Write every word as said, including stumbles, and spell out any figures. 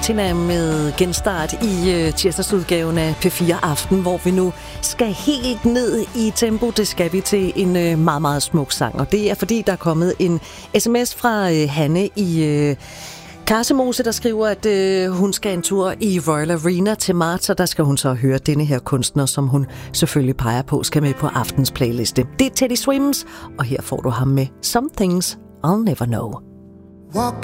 Patina med genstart i øh, tirsdagsudgaven af P fire Aften, hvor vi nu skal helt ned i tempo. Det skal vi til en øh, meget, meget smuk sang, og det er fordi, der er kommet en sms fra øh, Hanne i øh, Karsemose, der skriver, at øh, hun skal en tur i Royal Arena til marts, og der skal hun så høre denne her kunstner, som hun selvfølgelig peger på, skal med på aftens playliste. Det er Teddy Swims, og her får du ham med Some Things I'll Never Know.